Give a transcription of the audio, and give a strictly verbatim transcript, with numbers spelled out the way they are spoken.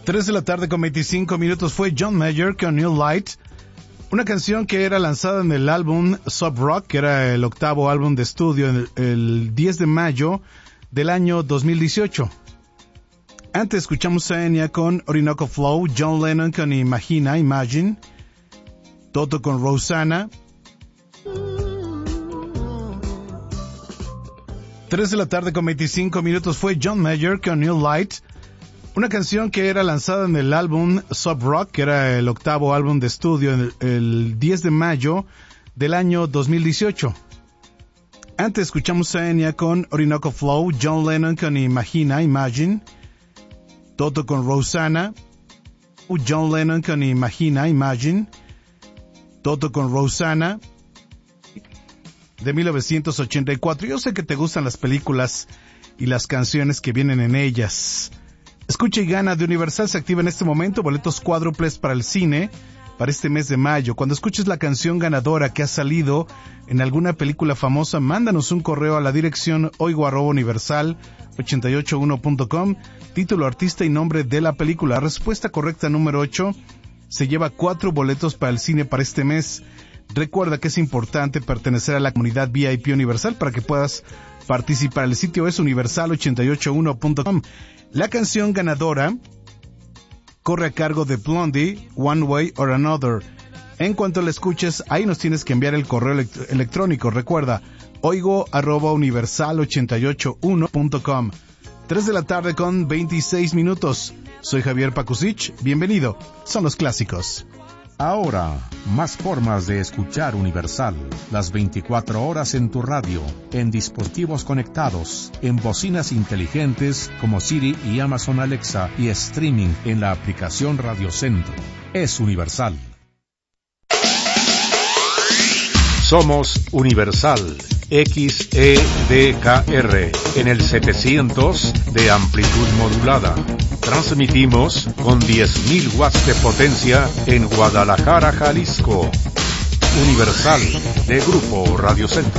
tres de la tarde con veinticinco minutos fue John Mayer con New Light, una canción que era lanzada en el álbum Sub Rock, que era el octavo álbum de estudio, el, el diez de mayo del año dos mil dieciocho. Antes escuchamos a Enya con Orinoco Flow, John Lennon con Imagina, Imagine, Toto con Rosanna. tres de la tarde con veinticinco minutos fue John Mayer con New Light, una canción que era lanzada en el álbum Sub Rock, que era el octavo álbum de estudio, el, el diez de mayo del año dos mil dieciocho. Antes escuchamos a Enya con Orinoco Flow, John Lennon con Imagina, Imagine, Toto con Rosanna, John Lennon con Imagina, Imagine, Toto con Rosanna, de mil novecientos ochenta y cuatro. Yo sé que te gustan las películas y las canciones que vienen en ellas. Escucha y gana de Universal. Se activa en este momento boletos cuádruples para el cine para este mes de mayo. Cuando escuches la canción ganadora que ha salido en alguna película famosa, mándanos un correo a la dirección oigo arroba universal ochenta y ocho uno punto com, título, artista y nombre de la película. Respuesta correcta número ocho se lleva cuatro boletos para el cine para este mes. Recuerda que es importante pertenecer a la comunidad V I P Universal para que puedas participar. El sitio es universal ochenta y ocho uno punto com. La canción ganadora corre a cargo de Blondie, One Way or Another. En cuanto la escuches, ahí nos tienes que enviar el correo elect- electrónico. Recuerda, oigo arroba universal ochenta y ocho uno punto com. tres de la tarde con veintiséis minutos. Soy Javier Pacusich. Bienvenido. Son los clásicos. Ahora, más formas de escuchar Universal. Las veinticuatro horas en tu radio, en dispositivos conectados, en bocinas inteligentes como Siri y Amazon Alexa y streaming en la aplicación Radio Centro. Es Universal. Somos Universal X E D K R en el setecientos de amplitud modulada. Transmitimos con diez mil watts de potencia en Guadalajara, Jalisco. Universal de Grupo Radio Centro.